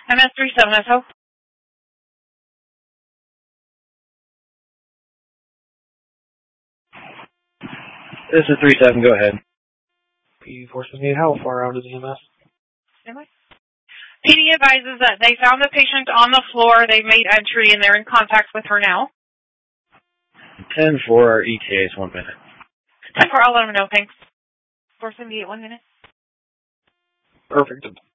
MS-37, let's hope. This is 37, go ahead. P478, how far out is EMS? PD advises that they found the patient on the floor, they've made entry, and they're in contact with her now. 10 for ETAs, 1 minute. 10 for, I'll let them know, thanks. 478, 1 minute. Perfect.